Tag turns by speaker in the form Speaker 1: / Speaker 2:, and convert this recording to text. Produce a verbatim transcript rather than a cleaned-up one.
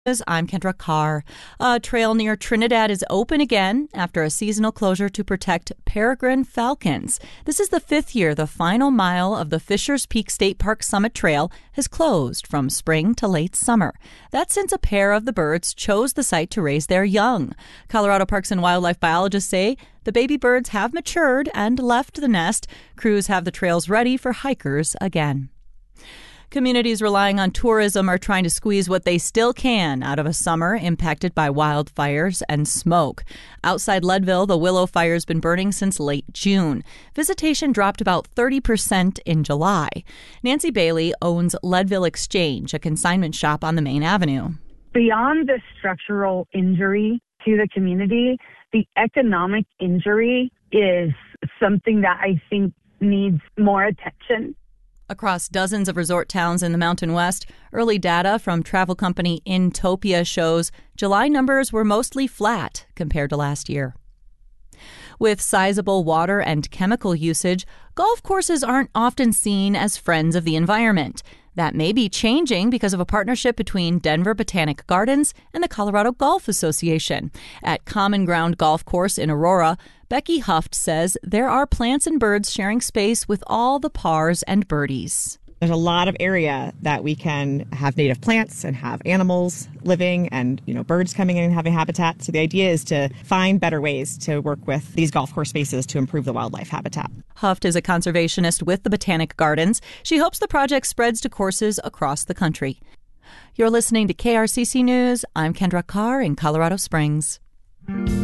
Speaker 1: I'm Kendra Carr. A trail near Trinidad is open again after a seasonal closure to protect peregrine falcons. This is the fifth year the final mile of the Fishers Peak State Park Summit Trail has closed from spring to late summer. That's since a pair of the birds chose the site to raise their young. Colorado Parks and Wildlife biologists say the baby birds have matured and left the nest. Crews have the trails ready for hikers again. Communities relying on tourism are trying to squeeze what they still can out of a summer impacted by wildfires and smoke. Outside Leadville, the willow fire's been burning since late June. Visitation dropped about thirty percent in July. Nancy Bailey owns Leadville Exchange, a consignment shop on the main avenue.
Speaker 2: Beyond the structural injury to the community, the economic injury is something that I think needs more attention.
Speaker 1: Across dozens of resort towns in the Mountain West, early data from travel company Intopia shows July numbers were mostly flat compared to last year. With sizable water and chemical usage, golf courses aren't often seen as friends of the environment. That may be changing because of a partnership between Denver Botanic Gardens and the Colorado Golf Association. At Common Ground Golf Course in Aurora, Becky Huft says there are plants and birds sharing space with all the pars and birdies.
Speaker 3: There's a lot of area that we can have native plants and have animals living and, you know, birds coming in and having habitat. So the idea is to find better ways to work with these golf course spaces to improve the wildlife habitat.
Speaker 1: Huft is a conservationist with the Botanic Gardens. She hopes the project spreads to courses across the country. You're listening to K R C C News. I'm Kendra Carr in Colorado Springs.